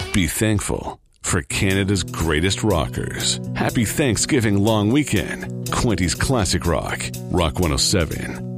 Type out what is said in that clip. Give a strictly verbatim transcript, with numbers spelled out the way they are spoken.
Be thankful for Canada's greatest rockers. Happy Thanksgiving long weekend. Quinty's Classic Rock. Rock one oh seven.